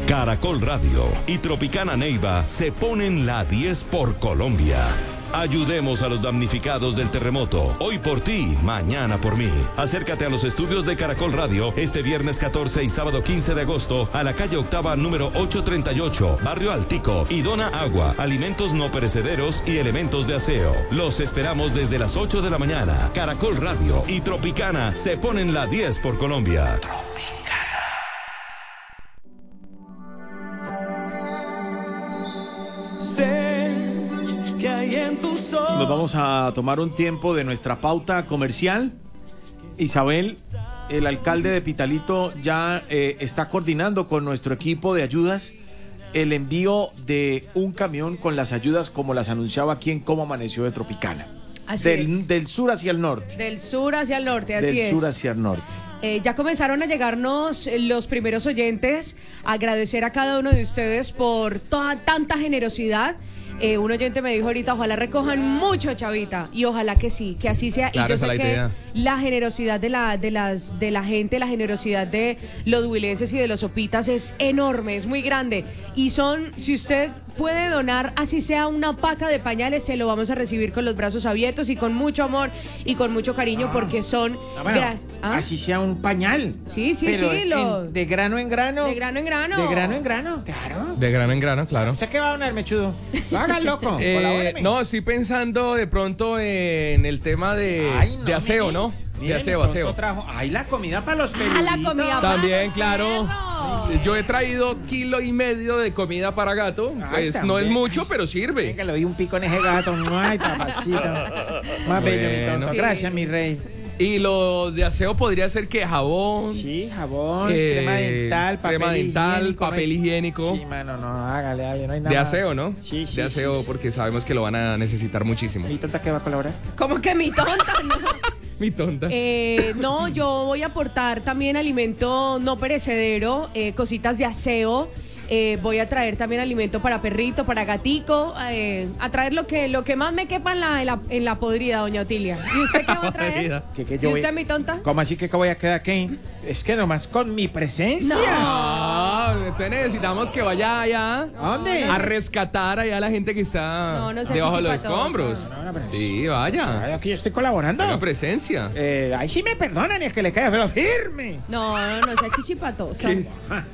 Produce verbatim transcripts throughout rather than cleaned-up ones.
Caracol Radio y Tropicana Neiva se ponen la diez por Colombia. Ayudemos a los damnificados del terremoto. Hoy por ti, mañana por mí. Acércate a los estudios de Caracol Radio este viernes catorce y sábado quince de agosto a la calle Octava número ochocientos treinta y ocho, Barrio Altico, y dona agua, alimentos no perecederos y elementos de aseo. Los esperamos desde las ocho de la mañana. Caracol Radio y Tropicana se ponen la diez por Colombia. Nos vamos a tomar un tiempo de nuestra pauta comercial. Isabel, el alcalde de Pitalito ya eh, está coordinando con nuestro equipo de ayudas el envío de un camión con las ayudas como las anunciaba aquí en Cómo Amaneció de Tropicana. Así del, es. Del sur hacia el norte. Del sur hacia el norte, así del es. Del sur hacia el norte. Eh, ya comenzaron a llegarnos los primeros oyentes. Agradecer a cada uno de ustedes por toda tanta generosidad. Eh, un oyente me dijo ahorita, ojalá recojan mucho, Chavita, y ojalá que sí, que así sea. Claro, y yo sé la que idea. La generosidad de la, de las, de la gente, la generosidad de los huilenses y de los sopitas es enorme, es muy grande. Y son, si usted puede donar, así sea una paca de pañales, se lo vamos a recibir con los brazos abiertos y con mucho amor y con mucho cariño, ah, porque son... Ah, bueno, gra- ¿ah? Así sea un pañal. Sí, sí, pero sí. En, Lo... de grano en grano. De grano en grano. De grano en grano, claro. De grano en grano, claro. ¿Usted qué va a donar, mechudo? Lo hagan loco. Eh, no, estoy pensando de pronto en el tema de, Ay, no, de aseo, mire, ¿no? Mire, de aseo, de pronto aseo. Trajo, ay, la comida para los peluditos. Ah, la comida para También, los claro. perros. Yo he traído kilo y medio de comida para gato. Ay, Pues no es también. mucho, pero sirve. Venga, le doy un pico en ese gato. Ay, papacito. Más bello, mi tonto. Sí. Gracias, mi rey. Y lo de aseo podría ser que jabón. Sí, jabón, eh, crema dental, papel crema dental, higiénico. papel higiénico. Sí, mano, no, hágale, hágale, no hay nada. De más. aseo, ¿no? Sí, sí, De aseo, sí, sí. porque sabemos que lo van a necesitar muchísimo. ¿Y tonta qué va a colaborar? ¿Cómo que mi tonta? No. Mi tonta. Eh, no, yo voy a aportar también alimento no perecedero, eh, cositas de aseo. Eh, voy a traer también alimento para perrito, para gatico, eh, a traer lo que lo que más me quepa en la, en la, en la podrida, doña Otilia. ¿Y usted qué va a traer? ¿Qué, qué ¿Y yo voy- usted, mi tonta? ¿Cómo así que voy a quedar aquí? Es que nomás con mi presencia. Ah, entonces necesitamos que vaya allá ¿A dónde? a rescatar allá a la gente que está No, no sea debajo de los chichipatoso. escombros. No, no, pero- Sí, vaya. Ay, aquí yo estoy colaborando. Tenga presencia. Eh, ahí sí me perdonan y es que le queda, pero firme. No, no, no sea chichipatosa. ¿Qué? Ah,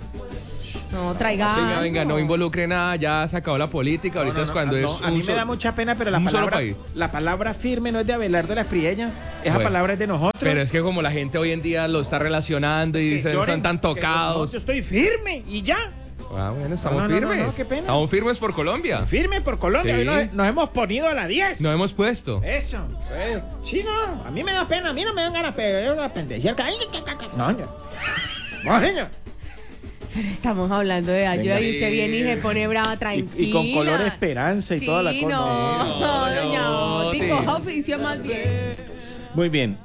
No, traiga. Venga, venga, no involucre nada, ya se acabó la política, ahorita no, es no, cuando no, es a mí un me sol- da mucha pena, pero la un solo palabra, país. la palabra firme no es de Abelardo de la Espriella. Esa Bueno. palabra es de nosotros. Pero es que como la gente hoy en día lo está relacionando y Que dicen, lloren, son tan que no, tocados. yo estoy firme y ya. Ah, bueno, estamos No, no, no, firmes. no, qué pena. Estamos firmes por Colombia. Firme por Colombia. Sí. Hoy Nos, nos hemos ponido a la diez. Nos hemos puesto. Eso. eh, sí, no. A mí me da pena. A mí no me vengan a pegar a pendenciar. No, no. No, señor. Pero estamos hablando de ayuda Venga. y usted viene y se pone brava, Y, tranquila. y con color esperanza y Sí, toda la cosa. no, No, doña no, Oti, sí. coja oficio más bien. Muy bien.